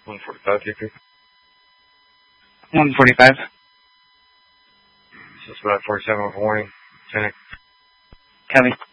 145 Hickory. 145. This is about 47 with warning. 10. Copy.